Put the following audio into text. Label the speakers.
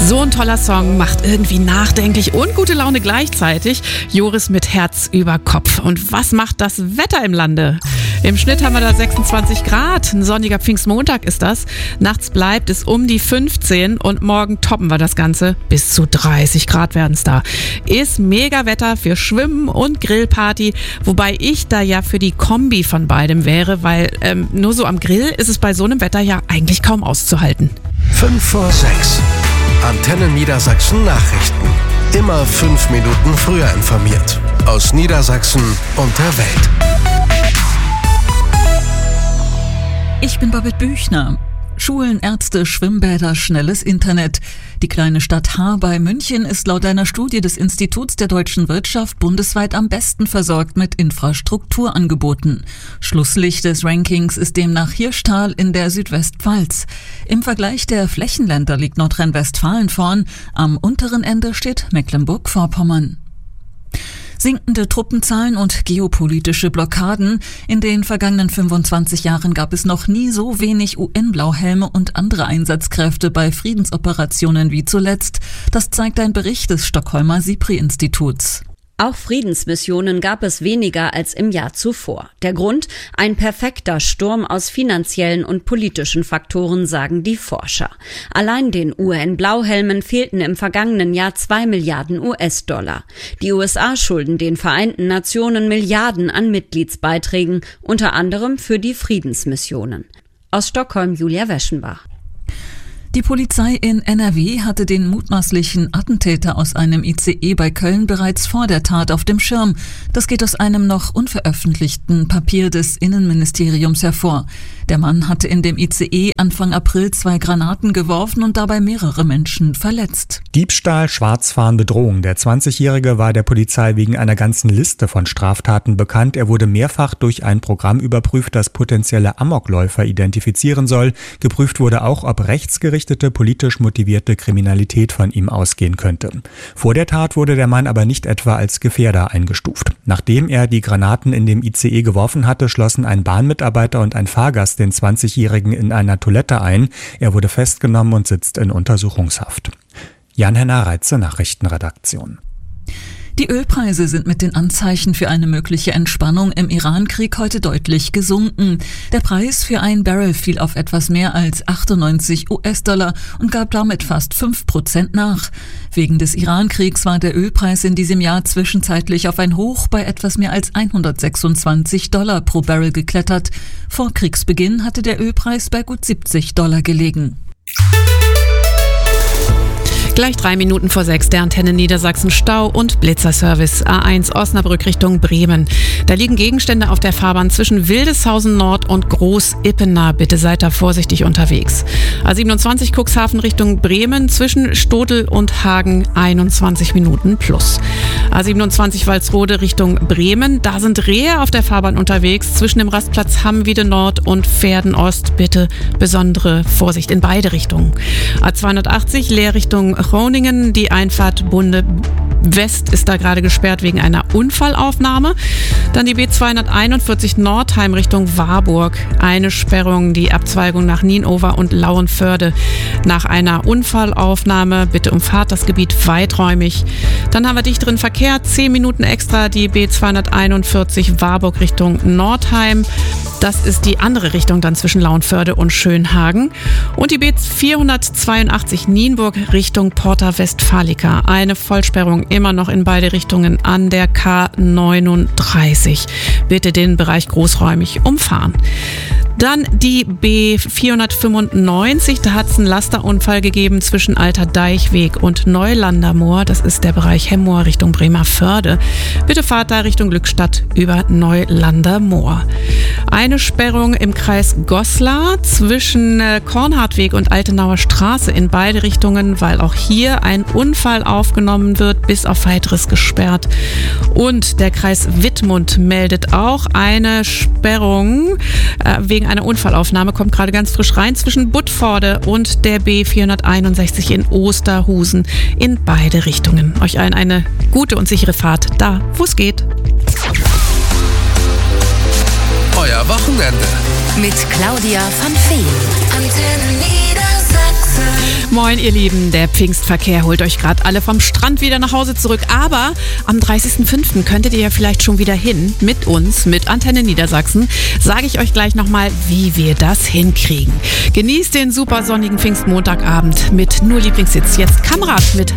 Speaker 1: So ein toller Song, macht irgendwie nachdenklich und gute Laune gleichzeitig. Joris mit Herz über Kopf. Und was macht das Wetter im Lande? Im Schnitt haben wir da 26 Grad. Ein sonniger Pfingstmontag ist das. Nachts bleibt es um die 15 und morgen toppen wir das Ganze. Bis zu 30 Grad werden es da. Ist mega Wetter für Schwimmen und Grillparty. Wobei ich da ja für die Kombi von beidem wäre, weil nur so am Grill ist es bei so einem Wetter ja eigentlich kaum auszuhalten.
Speaker 2: 5 vor 6. Antenne Niedersachsen Nachrichten. Immer 5 Minuten früher informiert. Aus Niedersachsen und der Welt.
Speaker 3: Ich bin Babette Büchner. Schulen, Ärzte, Schwimmbäder, schnelles Internet. Die kleine Stadt Haar bei München ist laut einer Studie des Instituts der deutschen Wirtschaft bundesweit am besten versorgt mit Infrastrukturangeboten. Schlusslicht des Rankings ist demnach Hirschtal in der Südwestpfalz. Im Vergleich der Flächenländer liegt Nordrhein-Westfalen vorn. Am unteren Ende steht Mecklenburg-Vorpommern. Sinkende Truppenzahlen und geopolitische Blockaden. In den vergangenen 25 Jahren gab es noch nie so wenig UN-Blauhelme und andere Einsatzkräfte bei Friedensoperationen wie zuletzt. Das zeigt ein Bericht des Stockholmer SIPRI-Instituts.
Speaker 4: Auch Friedensmissionen gab es weniger als im Jahr zuvor. Der Grund? Ein perfekter Sturm aus finanziellen und politischen Faktoren, sagen die Forscher. Allein den UN-Blauhelmen fehlten im vergangenen Jahr 2 Milliarden US-Dollar. Die USA schulden den Vereinten Nationen Milliarden an Mitgliedsbeiträgen, unter anderem für die Friedensmissionen. Aus Stockholm Julia Weschenbach.
Speaker 3: Die Polizei in NRW hatte den mutmaßlichen Attentäter aus einem ICE bei Köln bereits vor der Tat auf dem Schirm. Das geht aus einem noch unveröffentlichten Papier des Innenministeriums hervor. Der Mann hatte in dem ICE Anfang April 2 Granaten geworfen und dabei mehrere Menschen verletzt.
Speaker 5: Diebstahl, Schwarzfahren, Bedrohung. Der 20-Jährige war der Polizei wegen einer ganzen Liste von Straftaten bekannt. Er wurde mehrfach durch ein Programm überprüft, das potenzielle Amokläufer identifizieren soll. Geprüft wurde auch, ob rechtsgerichtete, politisch motivierte Kriminalität von ihm ausgehen könnte. Vor der Tat wurde der Mann aber nicht etwa als Gefährder eingestuft. Nachdem er die Granaten in dem ICE geworfen hatte, schlossen ein Bahnmitarbeiter und ein Fahrgast den 20-Jährigen in einer Toilette ein. Er wurde festgenommen und sitzt in Untersuchungshaft. Jan-Henner Reitze, Nachrichtenredaktion.
Speaker 3: Die Ölpreise sind mit den Anzeichen für eine mögliche Entspannung im Iran-Krieg heute deutlich gesunken. Der Preis für ein Barrel fiel auf etwas mehr als 98 US-Dollar und gab damit fast 5% nach. Wegen des Iran-Kriegs war der Ölpreis in diesem Jahr zwischenzeitlich auf ein Hoch bei etwas mehr als 126 Dollar pro Barrel geklettert. Vor Kriegsbeginn hatte der Ölpreis bei gut 70 Dollar gelegen.
Speaker 1: Gleich 3 Minuten vor 6, der Antenne Niedersachsen Stau- und Blitzerservice. A1 Osnabrück Richtung Bremen. Da liegen Gegenstände auf der Fahrbahn zwischen Wildeshausen Nord und Groß-Ippener. Bitte seid da vorsichtig unterwegs. A27 Cuxhaven Richtung Bremen zwischen Stodel und Hagen 21 Minuten plus. A27 Walsrode Richtung Bremen. Da sind Rehe auf der Fahrbahn unterwegs zwischen dem Rastplatz Hammwiede Nord und Verden Ost. Bitte besondere Vorsicht in beide Richtungen. A280 Leer Richtung Groningen, die Einfahrt Bunde West ist da gerade gesperrt wegen einer Unfallaufnahme. Dann die B241 Nordheim Richtung Warburg. Eine Sperrung, die Abzweigung nach Nienover und Lauenförde. Nach einer Unfallaufnahme bitte umfahrt das Gebiet weiträumig. Dann haben wir dichteren Verkehr, 10 Minuten extra, die B241 Warburg Richtung Nordheim. Das ist die andere Richtung dann zwischen Lauenförde und Schönhagen. Und die B482 Nienburg Richtung Porta Westfalica. Eine Vollsperrung immer noch in beide Richtungen an der K39. Bitte den Bereich großräumig umfahren. Dann die B495, da hat es einen Lasterunfall gegeben zwischen Alter Deichweg und Neulandermoor. Das ist der Bereich Hemmoor Richtung Bremervörde. Bitte fahrt da Richtung Glückstadt über Neulandermoor. Eine Sperrung im Kreis Goslar zwischen Kornhardtweg und Altenauer Straße in beide Richtungen, weil auch hier ein Unfall aufgenommen wird, bis auf weiteres gesperrt. Und der Kreis Wittmund meldet auch eine Sperrung wegen einer Unfallaufnahme, kommt gerade ganz frisch rein, zwischen Budforde und der B461 in Osterhusen in beide Richtungen. Euch allen eine gute und sichere Fahrt da, wo es geht.
Speaker 2: Euer Wochenende
Speaker 6: mit Claudia van Veen. Antenne Niedersachsen.
Speaker 1: Moin ihr Lieben, der Pfingstverkehr holt euch gerade alle vom Strand wieder nach Hause zurück, aber am 30.05. könntet ihr ja vielleicht schon wieder hin, mit uns, mit Antenne Niedersachsen, sage ich euch gleich nochmal, wie wir das hinkriegen. Genießt den super sonnigen Pfingstmontagabend mit nur Lieblingshits. Jetzt Kamerad mit